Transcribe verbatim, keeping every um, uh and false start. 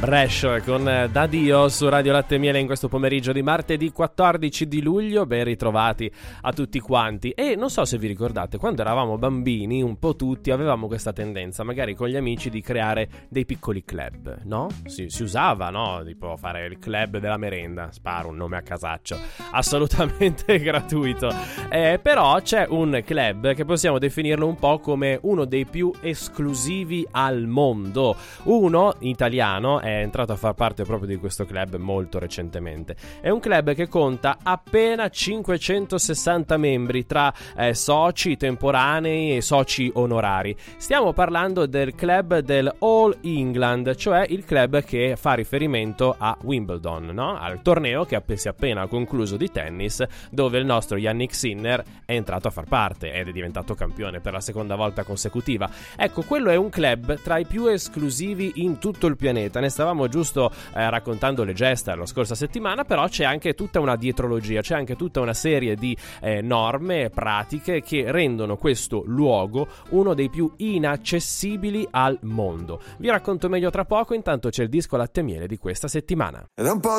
Rash con Daddio su Radio Latte e Miele in questo pomeriggio di martedì quattordici di luglio. Ben ritrovati a tutti quanti. E non so se vi ricordate, quando eravamo bambini un po' tutti avevamo questa tendenza magari con gli amici di creare dei piccoli club, no? Si, si usava, no? Tipo fare il club della merenda, sparo un nome a casaccio, assolutamente gratuito. Eh, però c'è un club che possiamo definirlo un po' come uno dei più esclusivi al mondo. Uno italiano è entrato a far parte proprio di questo club molto recentemente. È un club che conta appena cinquecentosessanta membri tra eh, soci temporanei e soci onorari. Stiamo parlando del club del All England, cioè il club che fa riferimento a Wimbledon, no? Al torneo che si è appena concluso di tennis, dove il nostro Yannick Sinner è entrato a far parte ed è diventato campione per la seconda volta consecutiva. Ecco, quello è un club tra i più esclusivi in tutto il pianeta. Ne stavamo giusto eh, raccontando le gesta la scorsa settimana, però c'è anche tutta una dietrologia, c'è anche tutta una serie di eh, norme e pratiche che rendono questo luogo uno dei più inaccessibili al mondo. Vi racconto meglio tra poco, intanto c'è il disco Latte e Miele di questa settimana. Ed è un po'